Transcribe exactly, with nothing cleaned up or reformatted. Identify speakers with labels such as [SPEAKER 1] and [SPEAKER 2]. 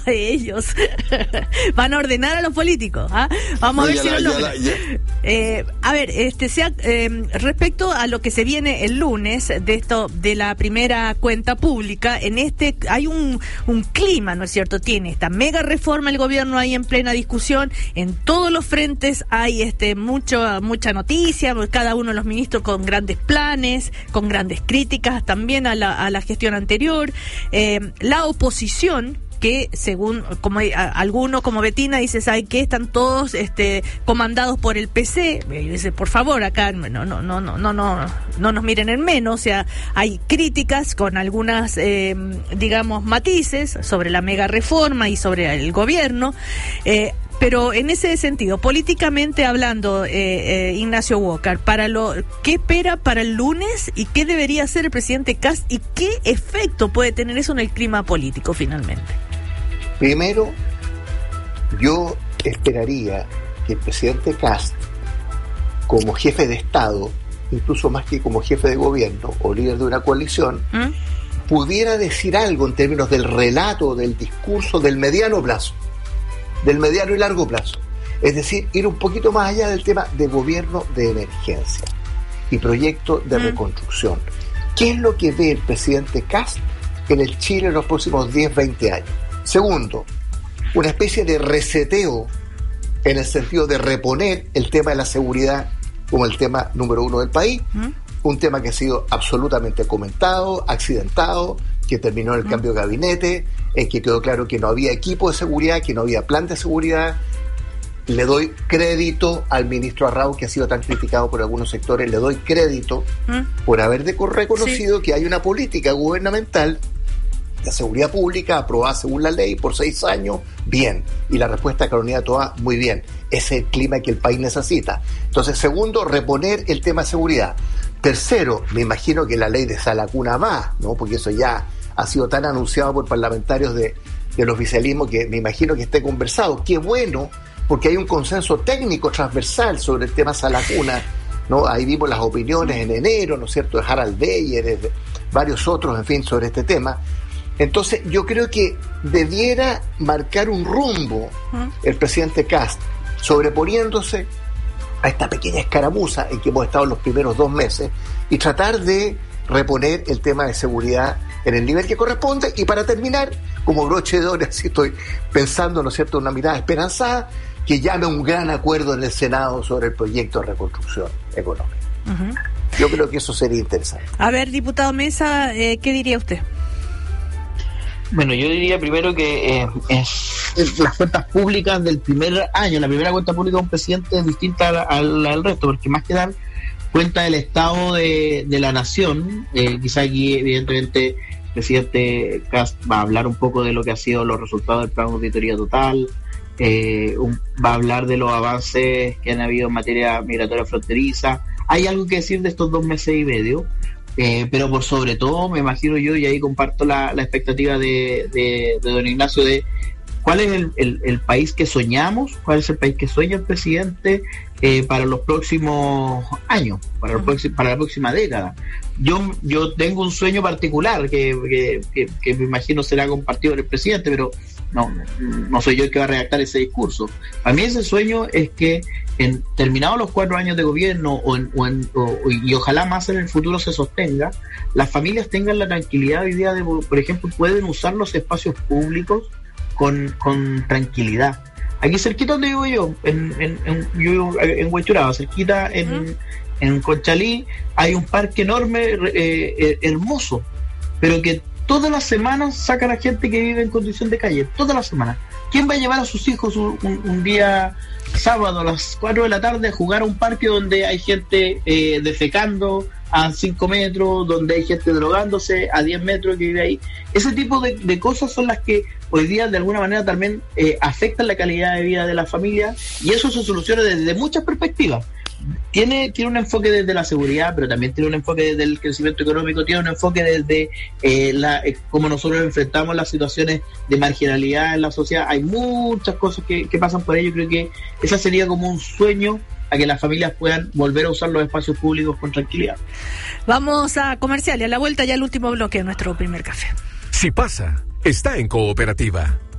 [SPEAKER 1] de ellos. Van a ordenar a los políticos. ¿Ah? Vamos no, a ver si la, lo logran. Eh, a ver, este, sea, eh, respecto a lo que se viene el lunes de esto de la primera cuenta pública, en este hay un, un clima, ¿no es cierto? Tiene esta mega reforma el gobierno ahí en plena discusión, en todos los frentes hay este mucho mucha noticia, cada uno de los ministros con grandes planes, con grandes críticas también a la, a la gestión anterior. Eh, la oposición, que según como a, algunos como Betina dice, ¿sabe qué? Están todos este comandados por el P C. Y dice, por favor, acá no no no no no no no nos miren en menos. O sea, hay críticas con algunas eh, digamos matices sobre la mega reforma y sobre el gobierno. Eh, Pero en ese sentido, políticamente hablando, eh, eh, Ignacio Walker, para lo ¿qué espera para el lunes y qué debería hacer el presidente Kast y qué efecto puede tener eso en el clima político finalmente?
[SPEAKER 2] Primero, yo esperaría que el presidente Kast, como jefe de Estado, incluso más que como jefe de gobierno o líder de una coalición, ¿Mm? pudiera decir algo en términos del relato, del discurso del mediano plazo. del mediano y largo plazo, es decir, ir un poquito más allá del tema de gobierno de emergencia y proyecto de mm. reconstrucción. ¿Qué es lo que ve el presidente Kast en el Chile en los próximos diez, veinte años? Segundo, una especie de reseteo en el sentido de reponer el tema de la seguridad como el tema número uno del país, mm. un tema que ha sido absolutamente comentado, accidentado, que terminó en el cambio de gabinete, en que quedó claro que no había equipo de seguridad, que no había plan de seguridad. Le doy crédito al ministro Arrau, que ha sido tan criticado por algunos sectores, le doy crédito ¿Mm? por haber de- reconocido sí. que hay una política gubernamental de seguridad pública aprobada según la ley por seis años, bien. Y la respuesta de Carolina Toá, muy bien. Ese es el clima que el país necesita. Entonces, segundo, reponer el tema de seguridad. Tercero, me imagino que la ley de Salacuna va, ¿no? Porque eso ya ha sido tan anunciado por parlamentarios de, del oficialismo que me imagino que esté conversado. Qué bueno, porque hay un consenso técnico transversal sobre el tema Salacuna, ¿no? Ahí vimos las opiniones en enero, ¿no es cierto?, de Harald Beyer, de varios otros, en fin, sobre este tema. Entonces, yo creo que debiera marcar un rumbo el presidente Kast, sobreponiéndose a esta pequeña escaramuza en que hemos estado en los primeros dos meses y tratar de reponer el tema de seguridad en el nivel que corresponde. Y para terminar, como broche de oro, así estoy pensando, ¿no es cierto?, una mirada esperanzada, que llame un gran acuerdo en el Senado sobre el proyecto de reconstrucción económica. Uh-huh. Yo creo que eso sería interesante.
[SPEAKER 1] A ver, diputado Mesa, eh, ¿qué diría usted?
[SPEAKER 3] Bueno, yo diría primero que eh, es, las cuentas públicas del primer año, la primera cuenta pública de un presidente es distinta al, al, al resto, porque más que dar cuenta del estado de, de la nación, eh, quizá aquí evidentemente el presidente Kast va a hablar un poco de lo que han sido los resultados del plan de auditoría total, eh, un, va a hablar de los avances que han habido en materia migratoria fronteriza. Hay algo que decir de estos dos meses y medio. Eh, pero por sobre todo me imagino yo, y ahí comparto la, la expectativa de, de, de don Ignacio, de cuál es el, el, el país que soñamos, cuál es el país que sueña el presidente eh, para los próximos años, para, los próximos, para la próxima década. Yo yo tengo un sueño particular que, que, que, que me imagino será compartido por el presidente, pero no, no soy yo el que va a redactar ese discurso. A mí ese sueño es que en terminados los cuatro años de gobierno o en, o en, o, y ojalá más en el futuro se sostenga, las familias tengan la tranquilidad hoy día de, por ejemplo, pueden usar los espacios públicos con, con tranquilidad. Aquí cerquita donde vivo yo, en, en, en, yo vivo en Huechuraba, cerquita en, uh-huh. en Conchalí, hay un parque enorme, eh, eh, hermoso, pero que todas las semanas sacan a gente que vive en condición de calle, todas las semanas. ¿Quién va a llevar a sus hijos un, un, un día sábado a las cuatro de la tarde a jugar a un parque donde hay gente eh, defecando a cinco metros, donde hay gente drogándose a diez metros que vive ahí? Ese tipo de, de cosas son las que hoy día de alguna manera también eh, afectan la calidad de vida de la familia, y eso se soluciona desde muchas perspectivas. Tiene, tiene un enfoque desde la seguridad, pero también tiene un enfoque desde el crecimiento económico, tiene un enfoque desde eh, la, eh, cómo nosotros enfrentamos las situaciones de marginalidad en la sociedad. Hay muchas cosas que, que pasan por ello. Creo que esa sería como un sueño a que las familias puedan volver a usar los espacios públicos con tranquilidad.
[SPEAKER 1] Vamos a comercial y a la vuelta ya el último bloque de nuestro primer café.
[SPEAKER 4] Si pasa, está en Cooperativa.